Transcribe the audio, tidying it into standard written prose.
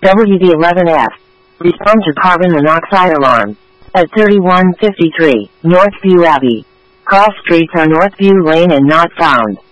WD11F. Respond to carbon monoxide alarm. At 3153 Northview Abbey. Cross streets are Northview Lane and not found.